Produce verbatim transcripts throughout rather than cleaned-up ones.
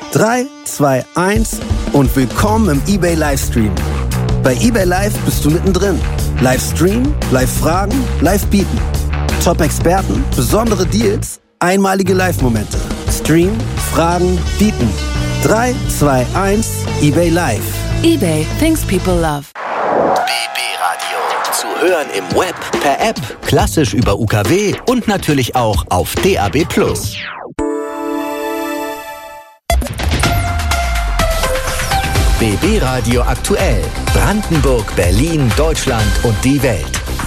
drei, zwei, eins und willkommen im eBay Livestream. Bei eBay Live bist du mittendrin. Livestream, Live-Fragen, Live-Bieten. Top-Experten, besondere Deals, einmalige Live-Momente. Stream, Fragen, Bieten. drei, zwei, eins, eBay Live. eBay, things people love. B B Radio. Zu hören im Web, per App, klassisch über U K W und natürlich auch auf D A B plus. B B Radio aktuell. Brandenburg, Berlin, Deutschland und die Welt.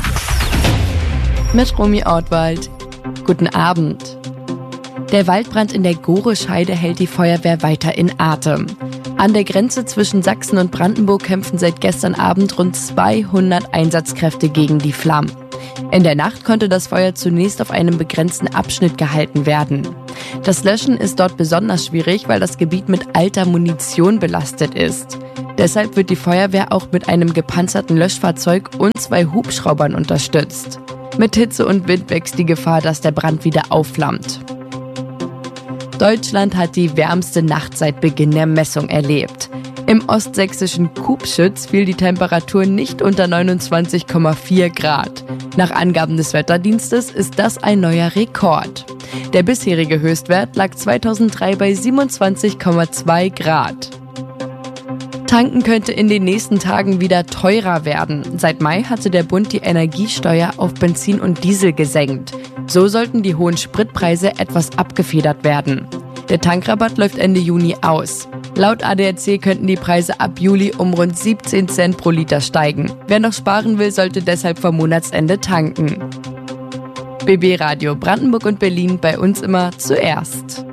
Mit Romy Ortwald. Guten Abend. Der Waldbrand in der Gorescheide hält die Feuerwehr weiter in Atem. An der Grenze zwischen Sachsen und Brandenburg kämpfen seit gestern Abend rund zweihundert Einsatzkräfte gegen die Flammen. In der Nacht konnte das Feuer zunächst auf einem begrenzten Abschnitt gehalten werden. Das Löschen ist dort besonders schwierig, weil das Gebiet mit alter Munition belastet ist. Deshalb wird die Feuerwehr auch mit einem gepanzerten Löschfahrzeug und zwei Hubschraubern unterstützt. Mit Hitze und Wind wächst die Gefahr, dass der Brand wieder aufflammt. Deutschland hat die wärmste Nacht seit Beginn der Messung erlebt. Im ostsächsischen Kubschütz fiel die Temperatur nicht unter neunundzwanzig Komma vier Grad. Nach Angaben des Wetterdienstes ist das ein neuer Rekord. Der bisherige Höchstwert lag zweitausenddrei bei siebenundzwanzig Komma zwei Grad. Tanken könnte in den nächsten Tagen wieder teurer werden. Seit Mai hatte der Bund die Energiesteuer auf Benzin und Diesel gesenkt. So sollten die hohen Spritpreise etwas abgefedert werden. Der Tankrabatt läuft Ende Juni aus. Laut A D A C könnten die Preise ab Juli um rund siebzehn Cent pro Liter steigen. Wer noch sparen will, sollte deshalb vor Monatsende tanken. B B Radio Brandenburg und Berlin, bei uns immer zuerst.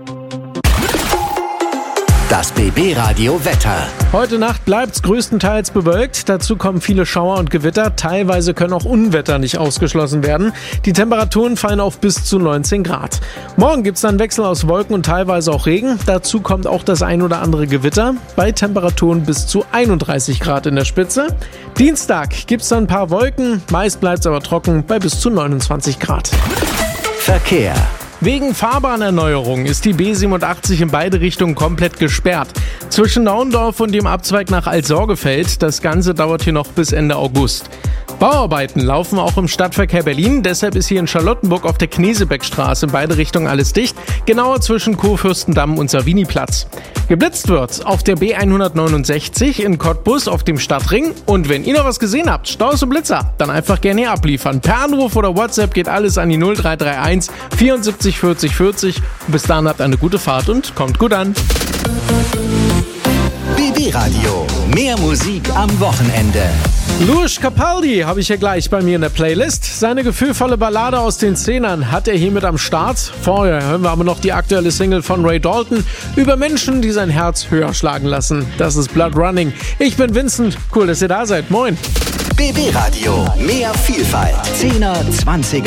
Das B B Radio Wetter. Heute Nacht bleibt's größtenteils bewölkt. Dazu kommen viele Schauer und Gewitter. Teilweise können auch Unwetter nicht ausgeschlossen werden. Die Temperaturen fallen auf bis zu neunzehn Grad. Morgen gibt's dann Wechsel aus Wolken und teilweise auch Regen. Dazu kommt auch das ein oder andere Gewitter. Bei Temperaturen bis zu einunddreißig Grad in der Spitze. Dienstag gibt's dann ein paar Wolken. Meist bleibt's aber trocken bei bis zu neunundzwanzig Grad. Verkehr. Wegen Fahrbahnerneuerung ist die B siebenundachtzig in beide Richtungen komplett gesperrt. Zwischen Naundorf und dem Abzweig nach Alt-Sorgefeld. Das Ganze dauert hier noch bis Ende August. Bauarbeiten laufen auch im Stadtverkehr Berlin. Deshalb ist hier in Charlottenburg auf der Knesebeckstraße in beide Richtungen alles dicht. Genauer zwischen Kurfürstendamm und Saviniplatz. Geblitzt wird auf der B hundertneunundsechzig in Cottbus auf dem Stadtring. Und wenn ihr noch was gesehen habt, Staus und Blitzer, dann einfach gerne hier abliefern. Per Anruf oder WhatsApp geht alles an die null drei drei eins vierundsiebzig vierzig vierzig. Und bis dahin habt eine gute Fahrt und kommt gut an. B B Radio. Mehr Musik am Wochenende. Louis Capaldi habe ich hier gleich bei mir in der Playlist. Seine gefühlvolle Ballade aus den Zehnern hat er hiermit am Start. Vorher hören wir aber noch die aktuelle Single von Ray Dalton über Menschen, die sein Herz höher schlagen lassen. Das ist Blood Running. Ich bin Vincent. Cool, dass ihr da seid. Moin. B B Radio. Mehr Vielfalt. Zehner, Zwanziger